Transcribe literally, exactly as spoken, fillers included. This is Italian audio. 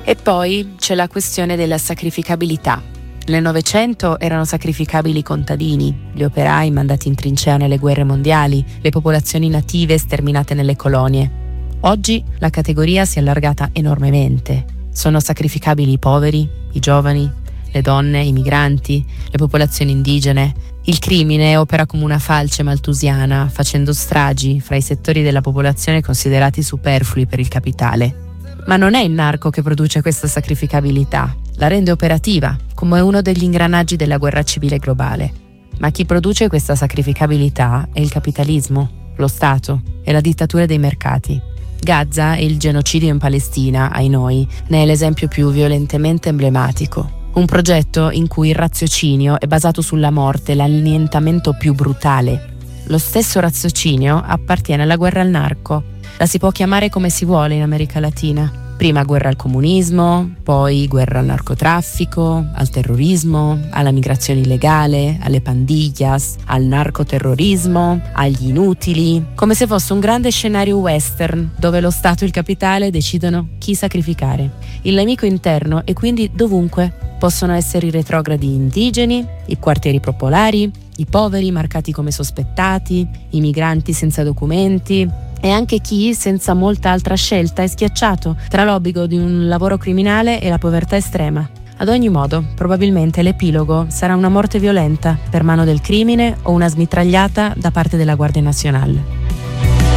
E poi c'è la questione della sacrificabilità. Nel Novecento erano sacrificabili i contadini, gli operai mandati in trincea nelle guerre mondiali, le popolazioni native sterminate nelle colonie. Oggi la categoria si è allargata enormemente. Sono sacrificabili i poveri, i giovani, le donne, i migranti, le popolazioni indigene. Il crimine opera come una falce maltusiana, facendo stragi fra i settori della popolazione considerati superflui per il capitale. Ma non è il narco che produce questa sacrificabilità, la rende operativa, come uno degli ingranaggi della guerra civile globale. Ma chi produce questa sacrificabilità è il capitalismo, lo Stato e la dittatura dei mercati. Gaza e il genocidio in Palestina, ai noi, ne è l'esempio più violentemente emblematico. Un progetto in cui il raziocinio è basato sulla morte, l'annientamento più brutale. Lo stesso raziocinio appartiene alla guerra al narco. La si può chiamare come si vuole in America Latina. Prima guerra al comunismo, poi guerra al narcotraffico, al terrorismo, alla migrazione illegale, alle pandillas, al narcoterrorismo, agli inutili, come se fosse un grande scenario western dove lo Stato e il capitale decidono chi sacrificare. Il nemico interno è quindi dovunque. Possono essere i retrogradi indigeni, i quartieri popolari, i poveri marcati come sospettati, i migranti senza documenti e anche chi, senza molta altra scelta, è schiacciato tra l'obbligo di un lavoro criminale e la povertà estrema. Ad ogni modo, probabilmente l'epilogo sarà una morte violenta per mano del crimine o una smitragliata da parte della Guardia Nazionale.